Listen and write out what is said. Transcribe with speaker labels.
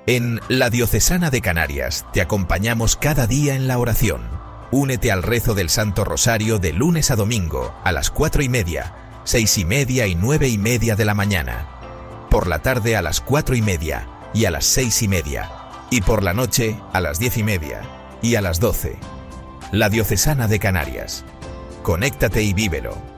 Speaker 1: En la Diocesana de Canarias te acompañamos cada día en la oración. Únete al rezo del Santo Rosario de lunes a domingo a las 4:30, 6:30 y 9:30 de la mañana. Por la tarde a las 4:30 y a las 6:30. Y por la noche a las 10:30 y a las 12. La Diocesana de Canarias. Conéctate y vívelo.